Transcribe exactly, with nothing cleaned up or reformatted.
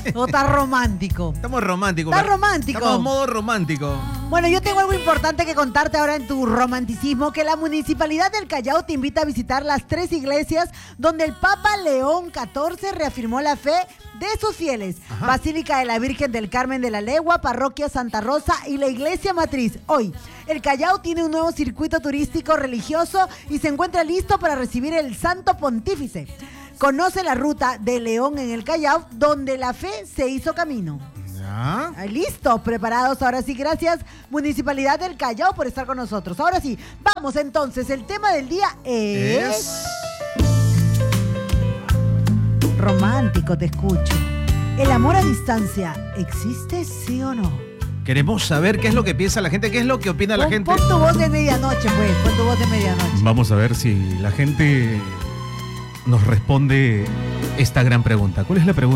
¿O estás romántico? Estamos románticos. ¿Estás romántico? Estamos en modo romántico. Bueno, yo tengo algo importante que contarte ahora en tu romanticismo, que la Municipalidad del Callao te invita a visitar las tres iglesias donde el Papa León catorce reafirmó la fe de sus fieles. Ajá. Basílica de la Virgen del Carmen de la Legua, Parroquia Santa Rosa y la Iglesia Matriz. Hoy, el Callao tiene un nuevo circuito turístico religioso y se encuentra listo para recibir el Santo Pontífice. Conoce la ruta de León en el Callao, donde la fe se hizo camino. ¿Ya? Listo, preparados. Ahora sí, gracias Municipalidad del Callao por estar con nosotros. Ahora sí, vamos entonces. El tema del día es... es... romántico, te escucho. ¿El amor a distancia existe, sí o no? Queremos saber qué es lo que piensa la gente, qué es lo que opina la pon, gente. Pon tu voz de medianoche, pues. Pon tu voz de medianoche. Vamos a ver si la gente nos responde esta gran pregunta. ¿Cuál es la pregunta?